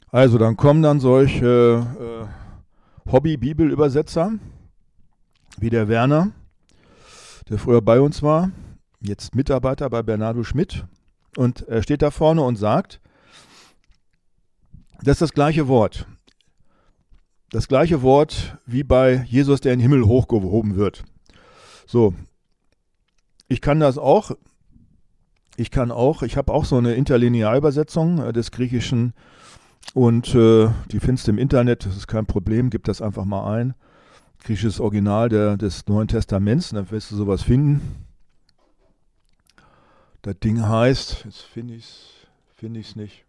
Also dann kommen dann solche Hobby-Bibelübersetzer wie der Werner, der früher bei uns war, jetzt Mitarbeiter bei Bernardo Schmidt. Und er steht da vorne und sagt, das ist das gleiche Wort. Das gleiche Wort wie bei Jesus, der in den Himmel hochgehoben wird. So, ich kann das auch. Ich habe auch so eine Interlinearübersetzung des Griechischen und die findest du im Internet, das ist kein Problem, gib das einfach mal ein. Griechisches Original des Neuen Testaments, dann wirst du sowas finden. Das Ding heißt, jetzt finde ich es nicht.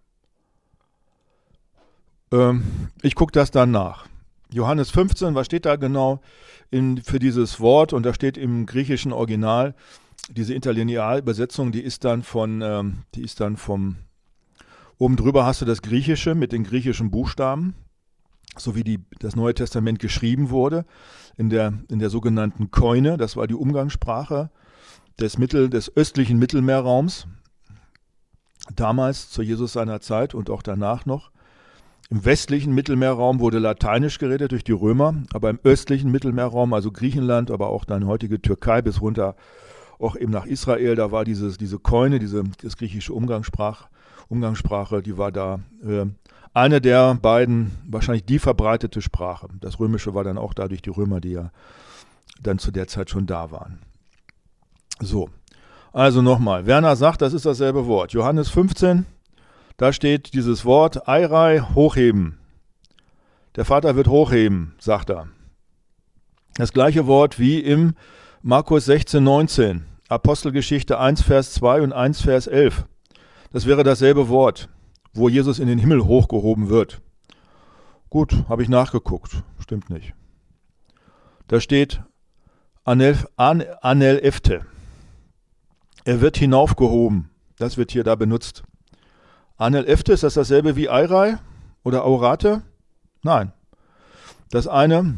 Ich gucke das dann nach. Johannes 15, was steht da genau für dieses Wort? Und da steht im griechischen Original, diese Interlinearübersetzung, die ist dann vom, oben drüber hast du das Griechische mit den griechischen Buchstaben, so wie das Neue Testament geschrieben wurde, in der sogenannten Koine, das war die Umgangssprache des östlichen Mittelmeerraums, damals zu Jesus seiner Zeit und auch danach noch. Im westlichen Mittelmeerraum wurde Lateinisch geredet durch die Römer, aber im östlichen Mittelmeerraum, also Griechenland, aber auch dann heutige Türkei bis runter auch eben nach Israel, da war diese Koine, das griechische Umgangssprache, die war da eine der beiden, wahrscheinlich die verbreitete Sprache. Das Römische war dann auch da durch die Römer, die ja dann zu der Zeit schon da waren. So, also nochmal, Werner sagt, das ist dasselbe Wort. Johannes 15, da steht dieses Wort, Eirai, hochheben. Der Vater wird hochheben, sagt er. Das gleiche Wort wie im Markus 16, 19, Apostelgeschichte 1, Vers 2 und 1, Vers 11. Das wäre dasselbe Wort, wo Jesus in den Himmel hochgehoben wird. Gut, habe ich nachgeguckt, stimmt nicht. Da steht Anel Efte. Er wird hinaufgehoben. Das wird hier da benutzt. Anel Efte, ist das dasselbe wie Eirai oder Aurate? Nein. Das eine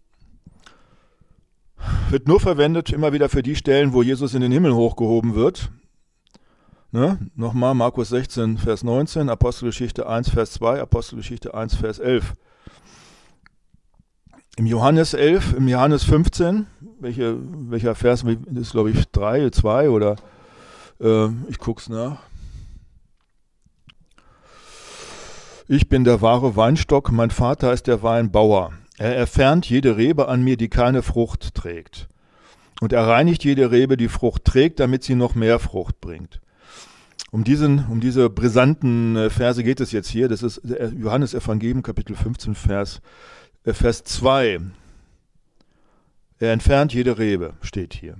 wird nur verwendet immer wieder für die Stellen, wo Jesus in den Himmel hochgehoben wird. Ne? Nochmal Markus 16, Vers 19, Apostelgeschichte 1, Vers 2, Apostelgeschichte 1, Vers 11. Im Johannes 11, im Johannes 15, welcher Vers ist, glaube ich, 3, 2 oder ich gucke es nach. Ich bin der wahre Weinstock, mein Vater ist der Weinbauer. Er entfernt jede Rebe an mir, die keine Frucht trägt. Und er reinigt jede Rebe, die Frucht trägt, damit sie noch mehr Frucht bringt. Um diese brisanten Verse geht es jetzt hier. Das ist Johannes Evangelium, Kapitel 15, Vers 2. Er entfernt jede Rebe, steht hier.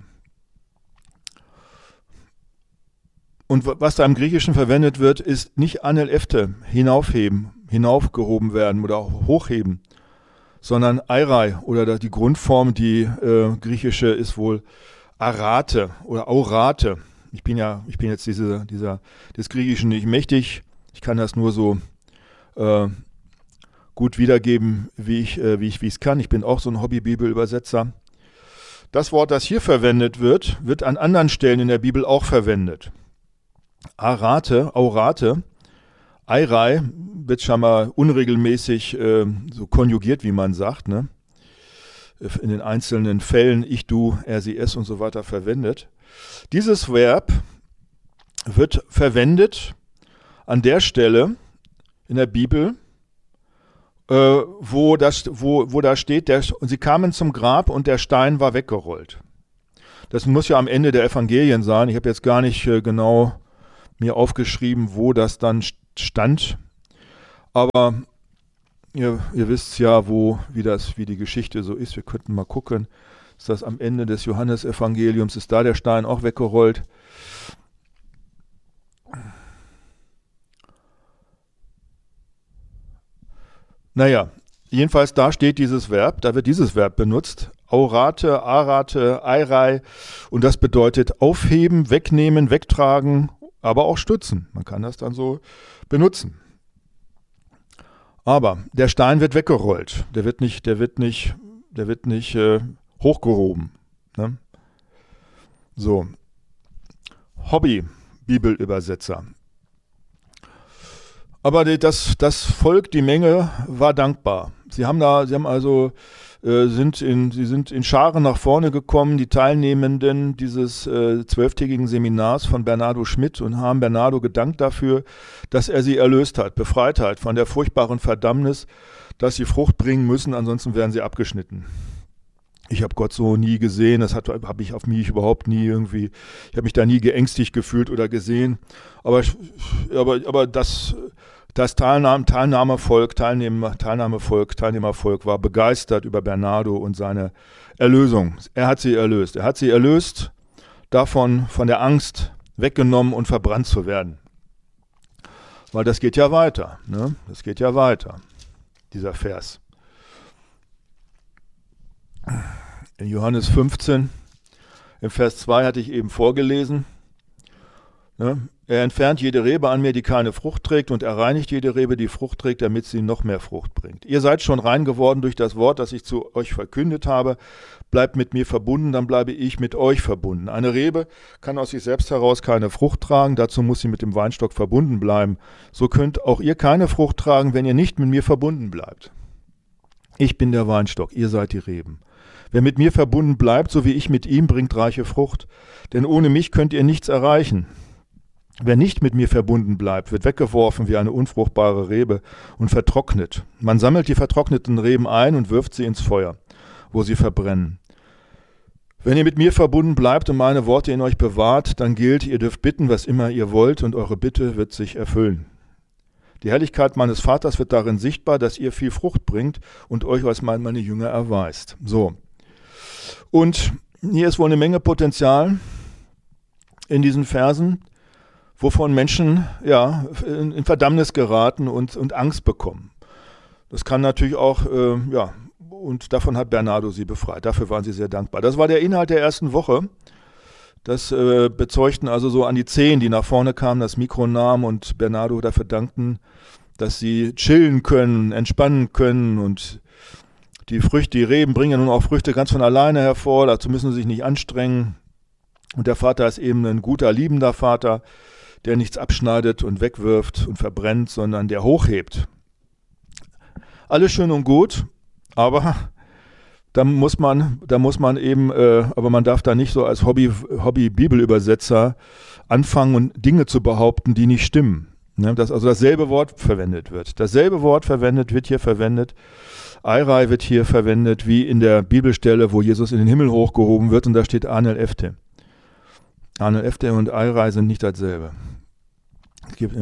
Und was da im Griechischen verwendet wird, ist nicht Anel Efte, hinaufheben, hinaufgehoben werden oder hochheben, sondern Eirai oder die Grundform, die griechische, ist wohl Arate oder Aurate. Ich bin jetzt des Griechischen nicht mächtig. Ich kann das nur so gut wiedergeben, wie ich es kann. Ich bin auch so ein Hobby-Bibelübersetzer. Das Wort, das hier verwendet wird, wird an anderen Stellen in der Bibel auch verwendet. Aurate, Eirai wird schon mal unregelmäßig so konjugiert, wie man sagt, ne? In den einzelnen Fällen ich, du, er, sie, es und so weiter verwendet. Dieses Verb wird verwendet an der Stelle in der Bibel, wo da steht, und sie kamen zum Grab und der Stein war weggerollt. Das muss ja am Ende der Evangelien sein. Ich habe jetzt gar nicht genau mir aufgeschrieben, wo das dann stand. Aber ihr wisst ja, wie die Geschichte so ist. Wir könnten mal gucken. Ist das am Ende des Johannesevangeliums? Ist da der Stein auch weggerollt? Naja, jedenfalls da steht dieses Verb, da wird dieses Verb benutzt. Aurate, Arate, Eirai. Und das bedeutet aufheben, wegnehmen, wegtragen, aber auch stützen. Man kann das dann so benutzen. Aber der Stein wird weggerollt. Der wird nicht hochgehoben. Ne? So. Hobby-Bibelübersetzer. Aber das Volk, die Menge, war dankbar. Sie sind in Scharen nach vorne gekommen, die Teilnehmenden dieses 12-tägigen Seminars von Bernardo Schmidt, und haben Bernardo gedankt dafür, dass er sie erlöst hat, befreit hat von der furchtbaren Verdammnis, dass sie Frucht bringen müssen, ansonsten werden sie abgeschnitten. Ich habe Gott so nie gesehen, das habe ich auf mich überhaupt nie irgendwie, ich habe mich da nie geängstigt gefühlt oder gesehen, aber das Teilnehmervolk war begeistert über Bernardo und seine Erlösung. Er hat sie erlöst davon, von der Angst weggenommen und verbrannt zu werden. Weil das geht ja weiter, ne? Das geht ja weiter, dieser Vers. In Johannes 15, im Vers 2 hatte ich eben vorgelesen, ne? Er entfernt jede Rebe an mir, die keine Frucht trägt, und er reinigt jede Rebe, die Frucht trägt, damit sie noch mehr Frucht bringt. Ihr seid schon rein geworden durch das Wort, das ich zu euch verkündet habe. Bleibt mit mir verbunden, dann bleibe ich mit euch verbunden. Eine Rebe kann aus sich selbst heraus keine Frucht tragen, dazu muss sie mit dem Weinstock verbunden bleiben. So könnt auch ihr keine Frucht tragen, wenn ihr nicht mit mir verbunden bleibt. Ich bin der Weinstock, ihr seid die Reben. Wer mit mir verbunden bleibt, so wie ich mit ihm, bringt reiche Frucht. Denn ohne mich könnt ihr nichts erreichen. Wer nicht mit mir verbunden bleibt, wird weggeworfen wie eine unfruchtbare Rebe und vertrocknet. Man sammelt die vertrockneten Reben ein und wirft sie ins Feuer, wo sie verbrennen. Wenn ihr mit mir verbunden bleibt und meine Worte in euch bewahrt, dann gilt, ihr dürft bitten, was immer ihr wollt, und eure Bitte wird sich erfüllen. Die Herrlichkeit meines Vaters wird darin sichtbar, dass ihr viel Frucht bringt und euch als meine Jünger erweist. So. Und hier ist wohl eine Menge Potenzial in diesen Versen, wovon Menschen in Verdammnis geraten und Angst bekommen. Das kann natürlich auch, und davon hat Bernardo sie befreit. Dafür waren sie sehr dankbar. Das war der Inhalt der ersten Woche. Das bezeugten also so an die 10, die nach vorne kamen, das Mikro nahmen und Bernardo dafür dankten, dass sie chillen können, entspannen können, und die Reben bringen nun auch Früchte ganz von alleine hervor, dazu müssen sie sich nicht anstrengen. Und der Vater ist eben ein guter, liebender Vater, der nichts abschneidet und wegwirft und verbrennt, sondern der hochhebt. Alles schön und gut, aber da muss man eben, aber man darf da nicht so als Hobby-Bibelübersetzer anfangen und Dinge zu behaupten, die nicht stimmen. Ne, dass also dasselbe Wort verwendet wird. Dasselbe Wort wird hier verwendet. Eirai wird hier verwendet, wie in der Bibelstelle, wo Jesus in den Himmel hochgehoben wird, und da steht Anel Efte. Anel Efte und Eirai sind nicht dasselbe. Es gibt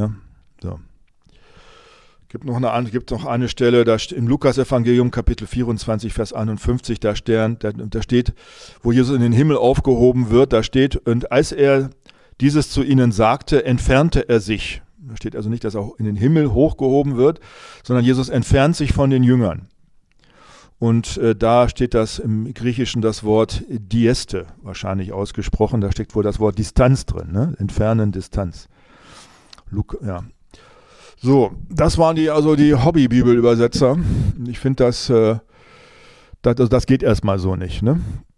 noch eine Stelle, da im Lukas-Evangelium, Kapitel 24, Vers 51, da steht, wo Jesus in den Himmel aufgehoben wird, da steht, und als er dieses zu ihnen sagte, entfernte er sich. Da steht also nicht, dass er auch in den Himmel hochgehoben wird, sondern Jesus entfernt sich von den Jüngern. Und da steht das im Griechischen das Wort Dieste, wahrscheinlich ausgesprochen, da steckt wohl das Wort Distanz drin, ne? Entfernen, Distanz. So, das waren die Hobby-Bibelübersetzer. Ich finde, das geht erstmal so nicht, ne?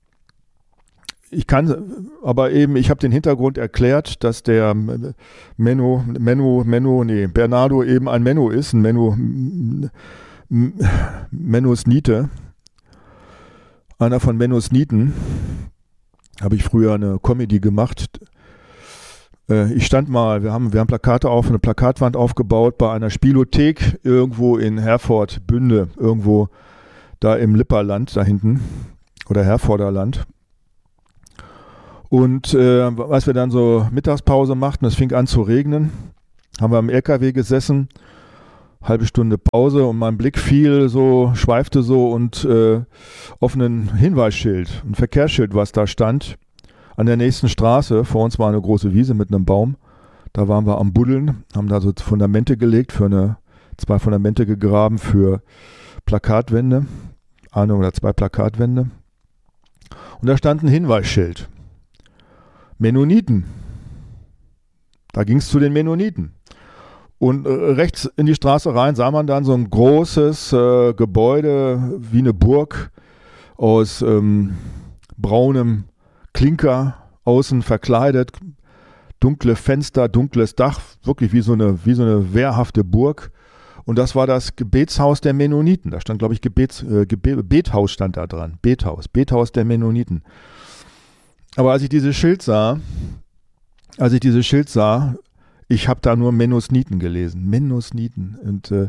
Bernardo ist ein Mennonite, einer von Mennoniten. Habe ich früher eine Comedy gemacht. Wir haben Plakate eine Plakatwand aufgebaut bei einer Spielothek irgendwo in Herford, Bünde, irgendwo da im Lipperland da hinten oder Herforder Land. Und als wir dann so Mittagspause machten, es fing an zu regnen, haben wir am LKW gesessen, halbe Stunde Pause, und mein Blick schweifte und auf einen Hinweisschild, ein Verkehrsschild, was da stand, an der nächsten Straße. Vor uns war eine große Wiese mit einem Baum. Da waren wir am Buddeln, haben da so Fundamente gelegt, 2 Fundamente gegraben für Plakatwände, 1 oder 2 Plakatwände. Und da stand ein Hinweisschild. Mennoniten. Da ging es zu den Mennoniten. Und rechts in die Straße rein sah man dann so ein großes Gebäude wie eine Burg aus braunem Klinker, außen verkleidet, dunkle Fenster, dunkles Dach, wirklich wie so eine wehrhafte Burg. Und das war das Gebetshaus der Mennoniten. Da stand, glaube ich, Bethaus stand da dran. Bethaus der Mennoniten. Aber als ich dieses Schild sah, ich habe da nur Mennoniten gelesen. Mennoniten.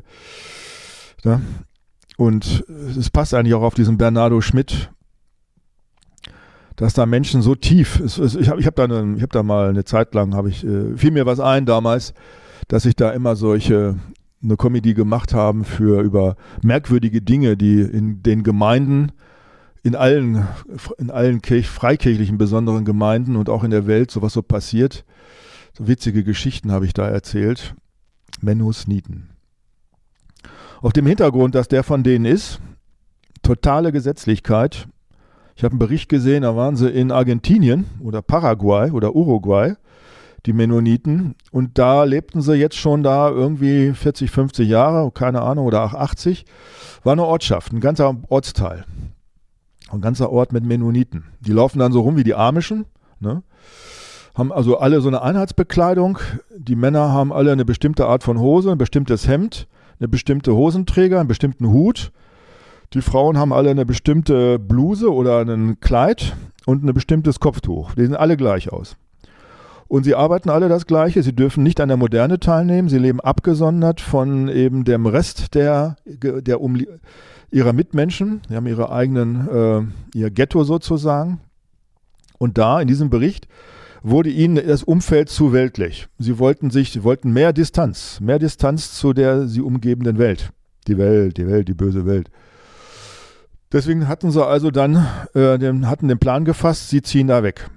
Und es passt eigentlich auch auf diesen Bernardo Schmidt, dass da Menschen so tief, ich hab da mal eine Zeit lang, fiel mir was ein damals, dass ich da immer eine Comedy gemacht haben über merkwürdige Dinge, die in den Gemeinden, in allen freikirchlichen besonderen Gemeinden und auch in der Welt sowas so passiert. So witzige Geschichten habe ich da erzählt. Mennoniten. Auf dem Hintergrund, dass der von denen ist, totale Gesetzlichkeit. Ich habe einen Bericht gesehen, da waren sie in Argentinien oder Paraguay oder Uruguay, die Mennoniten, und da lebten sie jetzt schon da irgendwie 40, 50 Jahre, keine Ahnung, oder auch 80. War eine Ortschaft, ein ganzer Ortsteil. Ein ganzer Ort mit Mennoniten. Die laufen dann so rum wie die Amischen, ne? Haben also alle so eine Einheitsbekleidung. Die Männer haben alle eine bestimmte Art von Hose, ein bestimmtes Hemd, eine bestimmte Hosenträger, einen bestimmten Hut. Die Frauen haben alle eine bestimmte Bluse oder ein Kleid und ein bestimmtes Kopftuch. Die sehen alle gleich aus. Und sie arbeiten alle das Gleiche. Sie dürfen nicht an der Moderne teilnehmen. Sie leben abgesondert von eben dem Rest ihrer Mitmenschen. Sie haben ihr Ghetto sozusagen. Und da in diesem Bericht wurde ihnen das Umfeld zu weltlich. Sie wollten mehr Distanz zu der sie umgebenden Welt. Die böse Welt. Deswegen hatten sie also dann den Plan gefasst, sie ziehen da weg.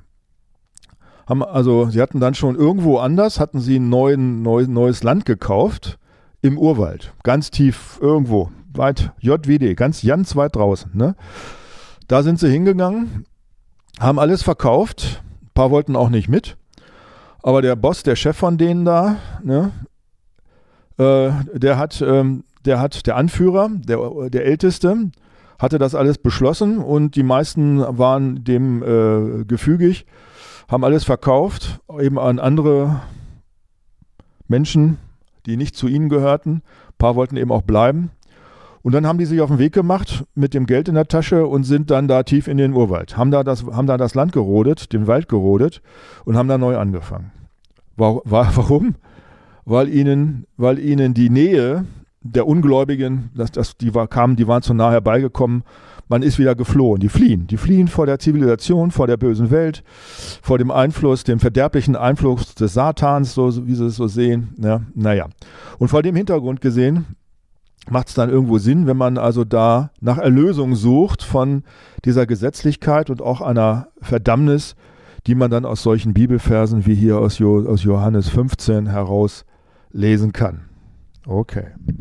Sie hatten dann schon irgendwo anders, hatten sie ein neues Land gekauft, im Urwald, ganz tief irgendwo, weit, JWD, ganz weit draußen. Ne? Da sind sie hingegangen, haben alles verkauft, ein paar wollten auch nicht mit, aber der Boss, der Chef von denen da, ne, der Anführer, der Älteste, hatte das alles beschlossen und die meisten waren dem gefügig, haben alles verkauft, eben an andere Menschen, die nicht zu ihnen gehörten. Ein paar wollten eben auch bleiben. Und dann haben die sich auf den Weg gemacht mit dem Geld in der Tasche und sind dann da tief in den Urwald. Haben da das Land gerodet, den Wald gerodet und haben da neu angefangen. Warum? Weil ihnen die Nähe der Ungläubigen, die waren zu nah herbeigekommen, man ist wieder geflohen. Die fliehen vor der Zivilisation, vor der bösen Welt, vor dem verderblichen Einfluss des Satans, so wie sie es so sehen. Ja, naja. Und vor dem Hintergrund gesehen macht es dann irgendwo Sinn, wenn man also da nach Erlösung sucht von dieser Gesetzlichkeit und auch einer Verdammnis, die man dann aus solchen Bibelversen wie hier aus Johannes 15 heraus lesen kann. Okay.